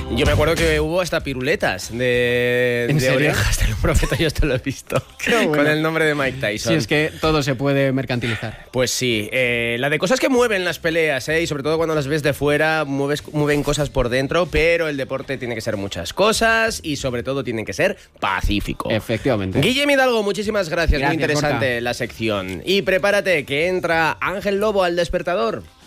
Yo me acuerdo que hubo hasta piruletas de orejas del profeta, yo esto lo he visto. Bueno. Con el nombre de Mike Tyson. Sí, es que todo se puede mercantilizar. Pues sí, la de cosas que mueven las peleas, y sobre todo cuando las ves de fuera, mueven cosas por dentro, pero el deporte tiene que ser muchas cosas y sobre todo tiene que ser pacífico. Efectivamente. Guillem Hidalgo, muchísimas gracias, muy Gracias, interesante Gorka. la sección. Y prepárate, que entra Ángel Lobo al despertador.